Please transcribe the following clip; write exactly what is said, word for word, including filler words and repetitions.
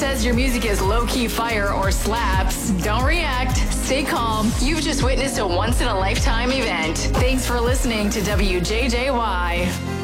says your music is low-key fire or slaps, don't react. Stay calm. You've just witnessed a once-in-a-lifetime event. Thanks for listening to W J J Y.